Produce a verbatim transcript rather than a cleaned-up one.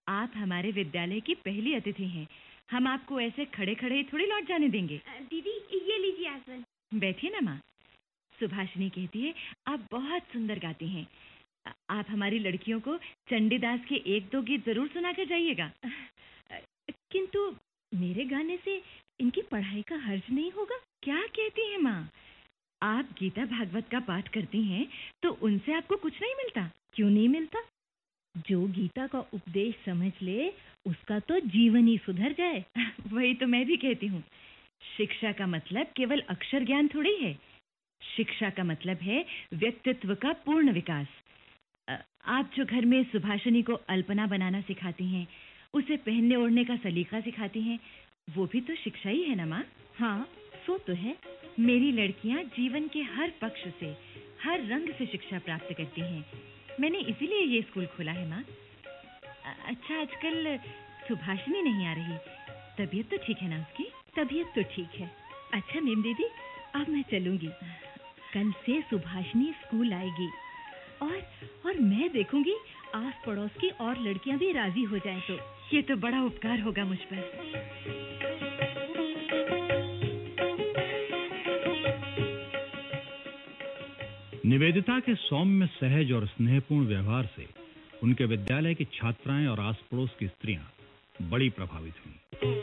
आप हमारे विद्यालय की पहली अतिथि हैं। हम आपको ऐसे खड़े खड़े ही थोड़ी लौट जाने देंगे। दीदी ये लीजिए आसन। बैठिए ना माँ। सुभाषिनी कहती है आप बहुत सुंदर गाती हैं। आप हमारी लड़कियों को चंडीदास के एक दो गीत जरूर सुना कर जाइएगा। किंतु मेरे गाने से इनकी पढ़ाई का हर्ज नहीं होगा? क्या कहती हैं माँ? आप गीता भागवत का पाठ करती हैं तो उनसे आपको कुछ नहीं मिलता? क्यों नहीं मिलता? जो गीता का उपदेश समझ ले उसका तो जीवन ही सुधर जाए। वही तो मैं भी कहती हूँ। शिक्षा का मतलब केवल अक्षर ज्ञान थोड़ी है। शिक्षा का मतलब है व्यक्तित्व का पूर्ण विकास। आप जो घर में सुभाषिनी को अल्पना बनाना सिखाती हैं, उसे पहनने ओढ़ने का सलीका सिखाती हैं, वो भी तो शिक्षा ही है ना माँ? हाँ, सो तो है। मेरी लड़कियाँ जीवन के हर पक्ष से, हर रंग से शिक्षा प्राप्त करती हैं। मैंने इसीलिए ये स्कूल खोला है माँ। अच्छा, आजकल सुभाषिनी नहीं आ रही, तबीयत तो ठीक है ना उसकी? तबीयत तो ठीक है। अच्छा मीम दीदी, अब मैं चलूंगी। कल से सुभाषिनी स्कूल आएगी और और मैं देखूंगी आस पड़ोस की और लड़कियां भी राजी हो जाएं तो। ये तो बड़ा उपकार होगा मुझ पर। निवेदिता के सौम्य, सहज और स्नेहपूर्ण व्यवहार से उनके विद्यालय की छात्राएं और आस पड़ोस की स्त्रियां बड़ी प्रभावित हुईं।